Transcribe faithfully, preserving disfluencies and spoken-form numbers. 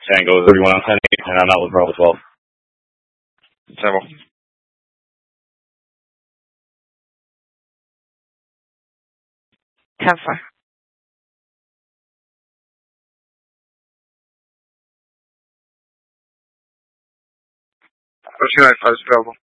Tango thirty-one on ten eight, and I'm out with Bravo twelve. Several. ten four. two nine five is available.